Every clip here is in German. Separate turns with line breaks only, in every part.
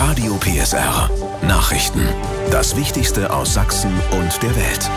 Radio PSR. Nachrichten. Das Wichtigste aus Sachsen und der Welt.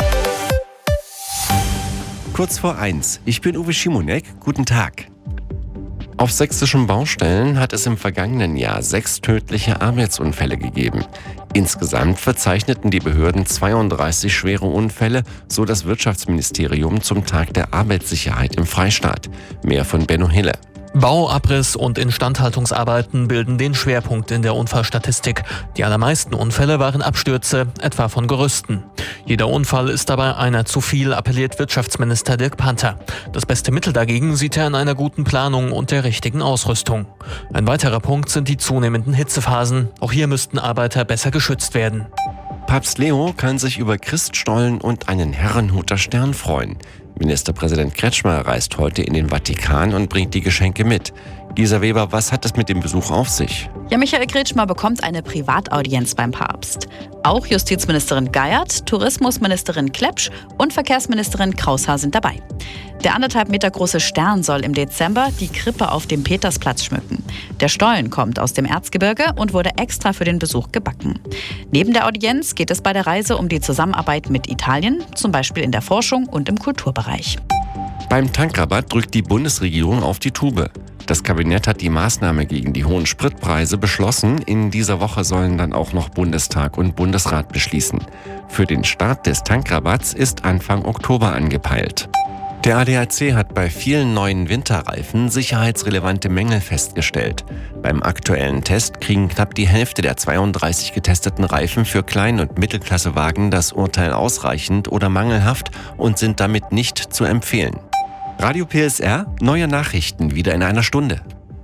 Kurz vor 1. Ich bin Uwe Schimonek. Guten Tag. Auf sächsischen Baustellen hat es im vergangenen Jahr 6 tödliche Arbeitsunfälle gegeben. Insgesamt verzeichneten die Behörden 32 schwere Unfälle, so das Wirtschaftsministerium zum Tag der Arbeitssicherheit im Freistaat. Mehr von Benno Hille.
Bau, Abriss und Instandhaltungsarbeiten bilden den Schwerpunkt in der Unfallstatistik. Die allermeisten Unfälle waren Abstürze, etwa von Gerüsten. Jeder Unfall ist dabei einer zu viel, appelliert Wirtschaftsminister Dirk Panther. Das beste Mittel dagegen sieht er in einer guten Planung und der richtigen Ausrüstung. Ein weiterer Punkt sind die zunehmenden Hitzephasen. Auch hier müssten Arbeiter besser geschützt werden.
Papst Leo kann sich über Christstollen und einen Herrenhuter Stern freuen. Ministerpräsident Kretschmer reist heute in den Vatikan und bringt die Geschenke mit. Lisa Weber, was hat es mit dem Besuch auf sich?
Ja, Michael Kretschmer bekommt eine Privataudienz beim Papst. Auch Justizministerin Geiert, Tourismusministerin Klepsch und Verkehrsministerin Kraushaar sind dabei. Der 1,5 Meter große Stern soll im Dezember die Krippe auf dem Petersplatz schmücken. Der Stollen kommt aus dem Erzgebirge und wurde extra für den Besuch gebacken. Neben der Audienz geht es bei der Reise um die Zusammenarbeit mit Italien, zum Beispiel in der Forschung und im Kulturbereich.
Beim Tankrabatt drückt die Bundesregierung auf die Tube. Das Kabinett hat die Maßnahme gegen die hohen Spritpreise beschlossen. In dieser Woche sollen dann auch noch Bundestag und Bundesrat beschließen. Für den Start des Tankrabatts ist Anfang Oktober angepeilt. Der ADAC hat bei vielen neuen Winterreifen sicherheitsrelevante Mängel festgestellt. Beim aktuellen Test kriegen knapp die Hälfte der 32 getesteten Reifen für Klein- und Mittelklassewagen das Urteil ausreichend oder mangelhaft und sind damit nicht zu empfehlen. Radio PSR, neue Nachrichten wieder in einer Stunde.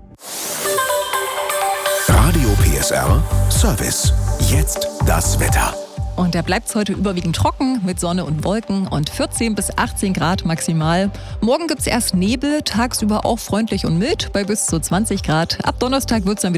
Radio PSR Service. Jetzt das Wetter.
Und da bleibt es heute überwiegend trocken mit Sonne und Wolken und 14 bis 18 Grad maximal. Morgen gibt es erst Nebel, tagsüber auch freundlich und mild bei bis zu 20 Grad. Ab Donnerstag wird es dann wieder